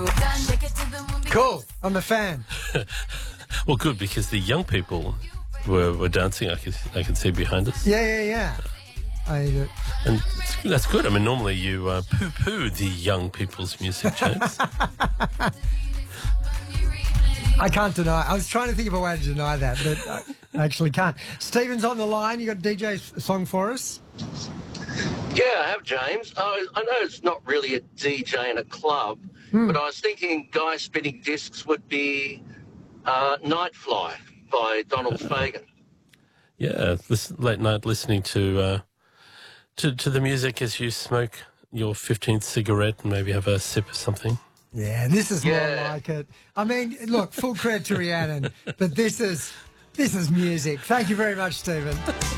Cool. I'm a fan. Well, good, because the young people were dancing. I can see behind us. Yeah. And that's good. I mean, normally you poo-poo the young people's music, James. I can't deny. I was trying to think of a way to deny that, but I actually can't. Stephen's on the line. You got a DJ song for us? Yeah, I have, James. I know it's not really a DJ in a club, but I was thinking Guy Spinning Discs would be Nightfly by Donald Fagen. Yeah, late night listening to the music as you smoke your 15th cigarette and maybe have a sip of something. Yeah, this is more like it. I mean, look, full credit to Rhiannon, but this is music. Thank you very much, Stephen.